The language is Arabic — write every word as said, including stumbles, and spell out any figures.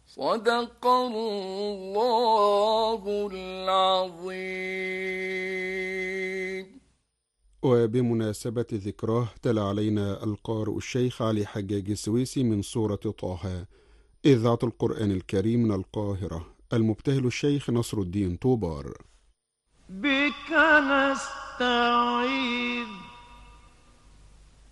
صدق الله العظيم. وبمناسبة ذكراه تلا علينا القارئ الشيخ علي حجاج السويسي من سورة طه، إذاعة القرآن الكريم من القاهرة. المبتهل الشيخ نصر الدين طوبار. بك نستعيذ